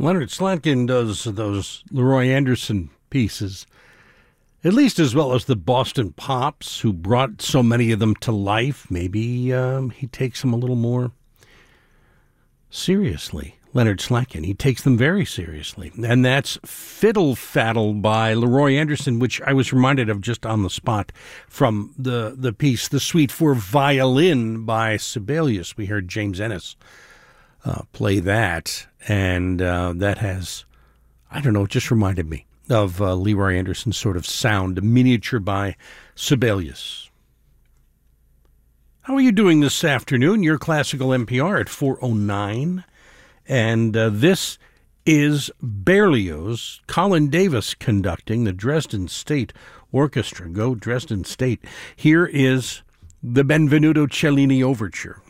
Leonard Slatkin does those Leroy Anderson pieces, at least as well as the Boston Pops, who brought so many of them to life. Maybe he takes them a little more seriously. Leonard Slatkin, he takes them very seriously. And that's Fiddle Faddle by Leroy Anderson, which I was reminded of just on the spot from the piece, The Suite for Violin by Sibelius. We heard James Ennis play that, and that has, I don't know, it just reminded me of Leroy Anderson's sort of sound, a miniature by Sibelius. How are you doing this afternoon? Your Classical NPR at 4:09. And this is Berlioz, Colin Davis conducting the Dresden State Orchestra. Go Dresden State. Here is the Benvenuto Cellini Overture.